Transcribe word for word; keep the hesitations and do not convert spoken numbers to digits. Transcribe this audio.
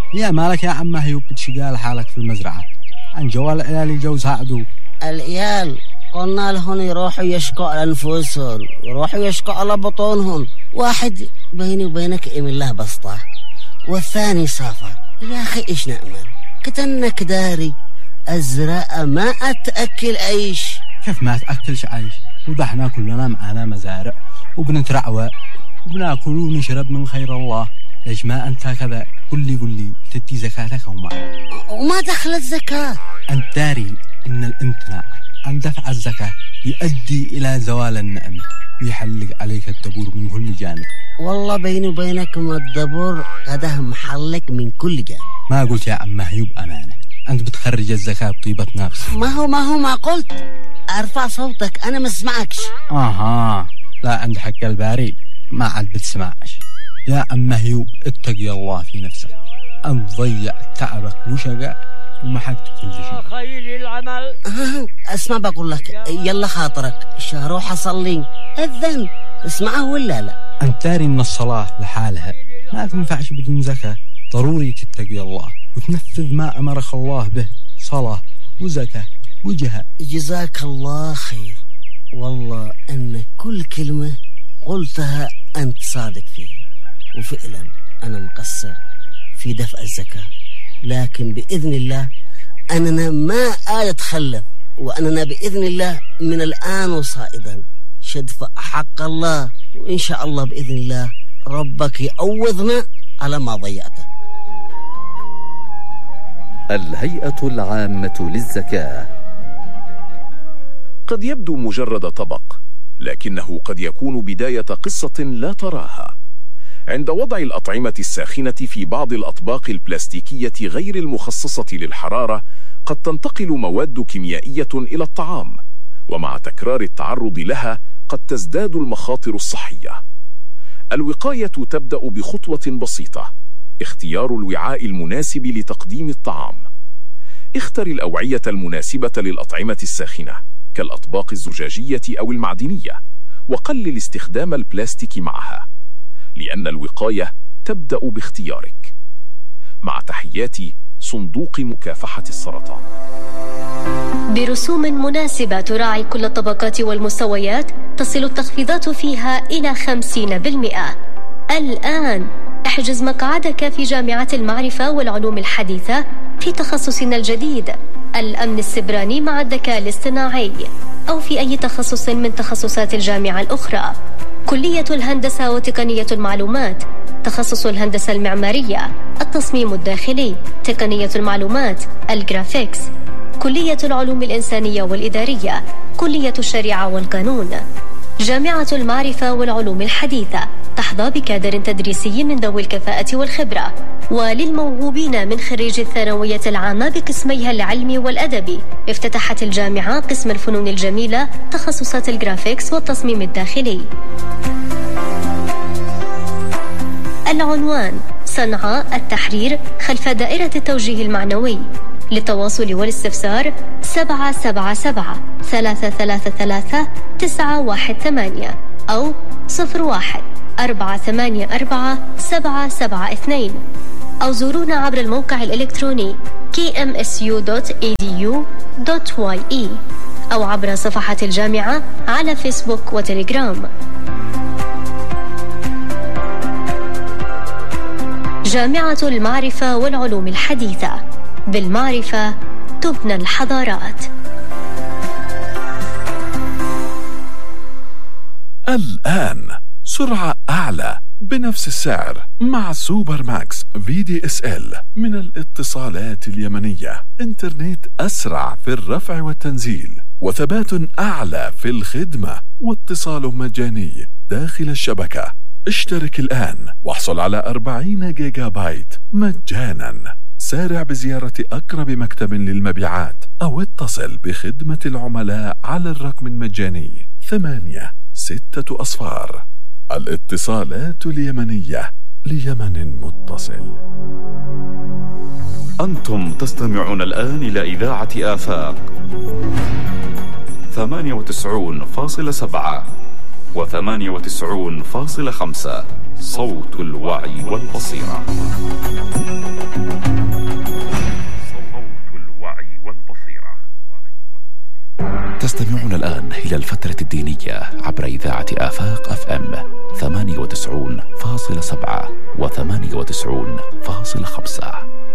يا مالك يا عم هيوب بتشقال حالك في المزرعة عن جوال العيال جو ساعدوا العيال قلنا لهم يروحوا يشكوا على أنفسهم يروحوا يشكوا على بطونهم. واحد بيني وبينك إيم الله بسطة والثاني سافر. يا أخي إيش نأمل كتنك داري الزراعة ما أتأكل عيش. كيف ما تأكلش عيش وضحنا كلنا معنا مزارع وبنترعوى وبناكل ونشرب من خير الله. ليش ما أنت كذا؟ قل لي قل لي تدي زكاتك وما وما دخلت زكاة؟ أنت داري إن الامتناع عن دفع الزكاة يؤدي إلى زوال النعمة ويحلق عليك الدبور من كل جانب. والله بيني وبينك ما الدبور غده محلق من كل جانب. ما قلت يا عم هيوب أمانة أنت بتخرج الزكاة بطيبة نفس. ما هو ما هو ما قلت أرفع صوتك أنا ما اسمعكش. آها لا عند حق الباري ما عاد بتسمعش. يا عم هيوب اتقي الله في نفسك أنت ضيع تعبك وشقاء وما حقت كل شيء. خير العمل. اسمع بقول لك يلا خاطرك روح أصلي الذن اسمعه ولا لا؟ أنت داري إن الصلاة لحالها ما تنفعش بدون زكاة. ضروري تتقي الله وتنفذ ما أمرك الله به صلاة وزكاة وجهاد. جزاك الله خير. والله أن كل كلمة قلتها أنت صادق فيها وفعلا أنا مقصر في دفع الزكاة لكن بإذن الله أننا ما أتخلف وأننا بإذن الله من الآن وصائدا شدفع حق الله وإن شاء الله بإذن الله ربك يعوضنا على ما ضيعته. الهيئة العامة للزكاة. قد يبدو مجرد طبق لكنه قد يكون بداية قصة لا تراها. عند وضع الأطعمة الساخنة في بعض الأطباق البلاستيكية غير المخصصة للحرارة قد تنتقل مواد كيميائية إلى الطعام ومع تكرار التعرض لها قد تزداد المخاطر الصحية. الوقاية تبدأ بخطوة بسيطة: اختيار الوعاء المناسب لتقديم الطعام. اختر الأوعية المناسبة للأطعمة الساخنة كالأطباق الزجاجية أو المعدنية وقلل استخدام البلاستيك معها لأن الوقاية تبدأ باختيارك. مع تحياتي صندوق مكافحة السرطان. برسوم مناسبة تراعي كل الطبقات والمستويات تصل التخفيضات فيها إلى خمسين بالمئة. الآن احجز مقعدك في جامعة المعرفة والعلوم الحديثة في تخصصنا الجديد الأمن السبراني مع الذكاء الاصطناعي أو في أي تخصص من تخصصات الجامعة الأخرى. كلية الهندسة وتقنية المعلومات، تخصص الهندسة المعمارية، التصميم الداخلي، تقنية المعلومات، الجرافيكس، كلية العلوم الإنسانية والإدارية، كلية الشريعة والقانون. جامعة المعرفة والعلوم الحديثة تحظى بكادر تدريسي من ذوي الكفاءة والخبرة. وللموهوبين من خريج الثانوية العامة بقسميها العلمي والأدبي افتتحت الجامعة قسم الفنون الجميلة تخصصات الجرافيكس والتصميم الداخلي. العنوان: صنعاء التحرير خلف دائرة التوجيه المعنوي. للتواصل والاستفسار سبعة سبعة سبعة ثلاثة ثلاثة ثلاثة تسعة واحد ثمانية أو صفر واحد أربعة ثمانية أربعة سبعة سبعة اثنين أو زورونا عبر الموقع الإلكتروني كي إم إس يو دوت إي دي يو دوت واي إي أو عبر صفحة الجامعة على فيسبوك وتليجرام. جامعة المعرفة والعلوم الحديثة، بالمعرفة تبنى الحضارات. الآن سرعة أعلى بنفس السعر مع سوبر ماكس في دي اس ال من الاتصالات اليمنية. انترنت أسرع في الرفع والتنزيل وثبات أعلى في الخدمة واتصال مجاني داخل الشبكة. اشترك الآن واحصل على أربعين جيجا بايت مجانا. سارع بزيارة أقرب مكتب للمبيعات أو اتصل بخدمة العملاء على الرقم المجاني ثمانية ستة أصفار. الاتصالات اليمنية ليمن متصل. أنتم تستمعون الآن إلى إذاعة آفاق ثمانية وتسعون فاصلة سبعة وثمانية وتسعون فاصلة خمسة، صوت الوعي والبصيرة. تستمعون الآن إلى الفترة الدينية عبر إذاعة آفاق أف أم ثمانية وتسعون فاصلة سبعة وثمانية وتسعون فاصلة خمسة.